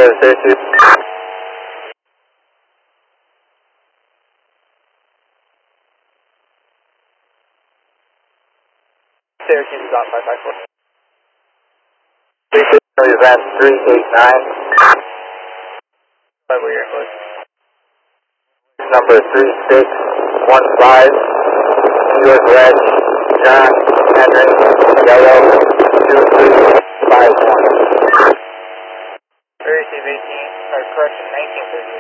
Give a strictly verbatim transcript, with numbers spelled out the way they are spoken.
for Syracuse. Syracuse is on five five four. Event three eight nine. By where you're close. Number three six one five. New York Red, John Henry, Yellow, two three five one. Receive eighteen, or correction, nineteen thirty.